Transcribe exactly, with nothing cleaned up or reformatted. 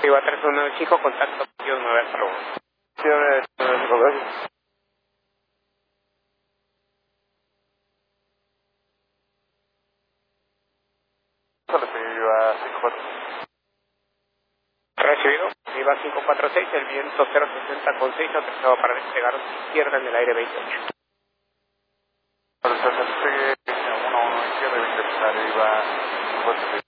Iba tres uno nueve cinco, contacto nueve hasta luego. Sí, nueve cinco, gracias. Solo se iba cinco cuatro. Recibido, iba cinco cuatro seis, el viento cero sesenta con seis, autorizado para despegar izquierda en el aire veintiocho. Para despegue uno uno izquierda y veintiocho, iba cinco cuatro seis.